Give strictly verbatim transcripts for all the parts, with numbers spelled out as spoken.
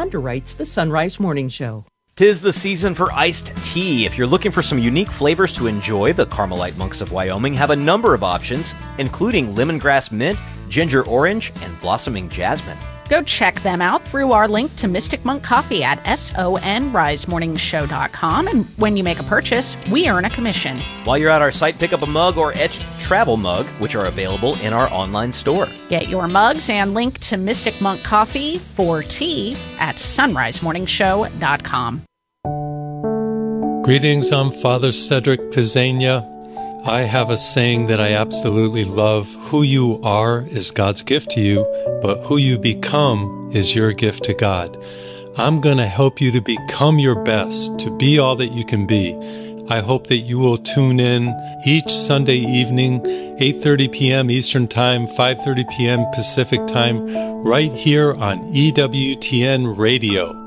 underwrites the Sunrise Morning Show. Tis the season for iced tea. If you're looking for some unique flavors to enjoy, the Carmelite Monks of Wyoming have a number of options, including lemongrass mint, ginger orange, and blossoming jasmine. Go check them out through our link to Mystic Monk Coffee at sonrise morning show dot com. And when you make a purchase, we earn a commission. While you're at our site, pick up a mug or etched travel mug, which are available in our online store. Get your mugs and link to Mystic Monk Coffee for tea at sunrise morning show dot com. Greetings, I'm Father Cedric Pizzania. I have a saying that I absolutely love. Who you are is God's gift to you, but who you become is your gift to God. I'm going to help you to become your best, to be all that you can be. I hope that you will tune in each Sunday evening, eight thirty p.m. Eastern Time, five thirty p.m. Pacific Time, right here on E W T N Radio.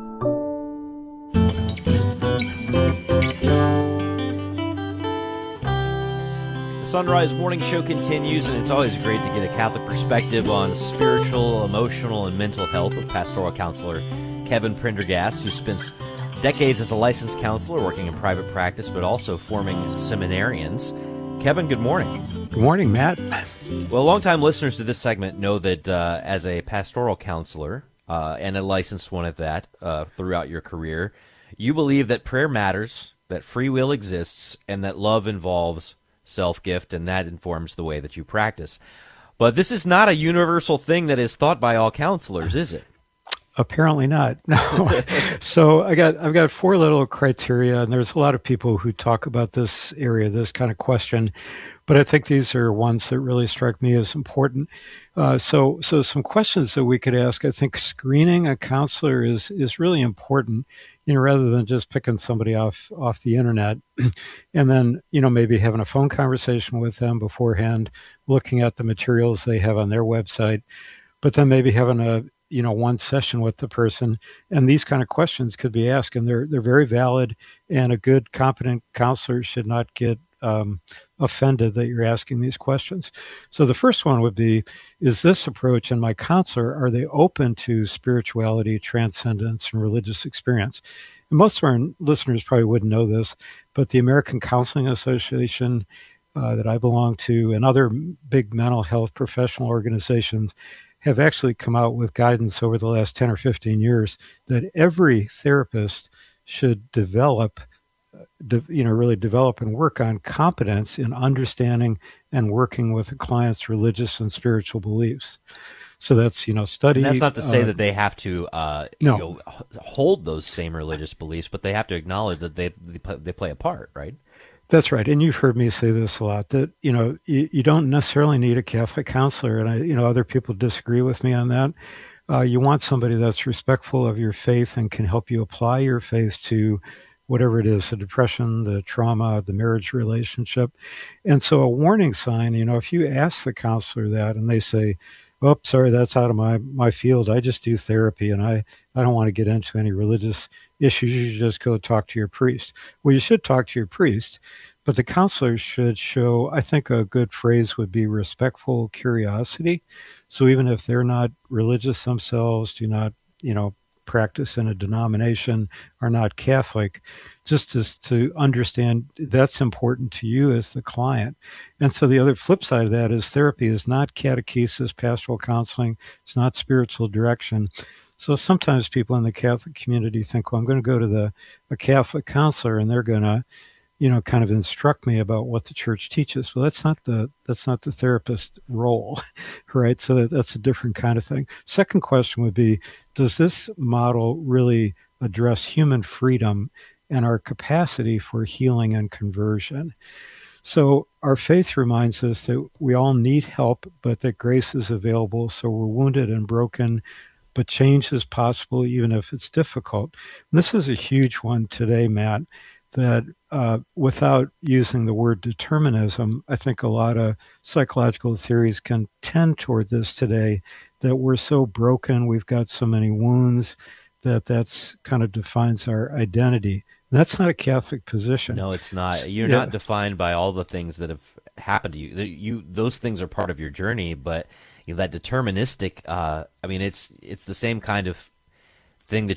Sunrise Morning Show continues, and it's always great to get a Catholic perspective on spiritual, emotional, and mental health with pastoral counselor Kevin Prendergast, who spent decades as a licensed counselor working in private practice, but also forming seminarians. Kevin, good morning. Good morning, Matt. Well, longtime listeners to this segment know that uh, as a pastoral counselor, uh, and a licensed one at that, uh, throughout your career, you believe that prayer matters, that free will exists, and that love involves self-gift, and that informs the way that you practice. But this is not a universal thing that is thought by all counselors, is it? Apparently not. No. So I got I've got four little criteria, and there's a lot of people who talk about this area, this kind of question, but I think these are ones that really strike me as important. Uh, so so some questions that we could ask. I think screening a counselor is is really important, you know, rather than just picking somebody off off the internet, and then, you know, maybe having a phone conversation with them beforehand, looking at the materials they have on their website, but then maybe having a you know, one session with the person, and these kind of questions could be asked, and they're they're very valid, and a good, competent counselor should not get um, offended that you're asking these questions. So the first one would be, is this approach and my counselor, are they open to spirituality, transcendence, and religious experience? And most of our listeners probably wouldn't know this, but the American Counseling Association uh, that I belong to, and other big mental health professional organizations, have actually come out with guidance over the last ten or fifteen years that every therapist should develop, de, you know, really develop and work on competence in understanding and working with a client's religious and spiritual beliefs. So that's, you know, study. And that's not to say uh, that they have to uh, no. you know, hold those same religious beliefs, but they have to acknowledge that they they play a part, right? That's right. And you've heard me say this a lot, that, you know, you, you don't necessarily need a Catholic counselor. And I, you know, other people disagree with me on that. Uh, you want somebody that's respectful of your faith and can help you apply your faith to whatever it is, the depression, the trauma, the marriage relationship. And so a warning sign, you know, if you ask the counselor that and they say, oh, sorry, that's out of my, my field. I just do therapy, and I, I don't want to get into any religious issues. You should just go talk to your priest. Well, you should talk to your priest, but the counselor should show, I think a good phrase would be respectful curiosity. So even if they're not religious themselves, do not, you know, practice in a denomination, are not Catholic, just to, to understand that's important to you as the client. And so the other flip side of that is therapy is not catechesis, pastoral counseling. It's not spiritual direction. So sometimes people in the Catholic community think, well, I'm going to go to the a Catholic counselor and they're going to, you know, kind of instruct me about what the church teaches. Well, that's not the that's not the therapist role, right? So that, that's a different kind of thing. Second question would be, does this model really address human freedom and our capacity for healing and conversion? So our faith reminds us that we all need help, but that grace is available. So we're wounded and broken, but change is possible even if it's difficult. And this is a huge one today, Matt, that uh, without using the word determinism, I think a lot of psychological theories can tend toward this today, that we're so broken, we've got so many wounds, that that's kind of defines our identity. And that's not a Catholic position. No, it's not. You're yeah. not defined by all the things that have happened to you. You those things are part of your journey, but you know, that deterministic, uh, I mean, it's it's the same kind of thing that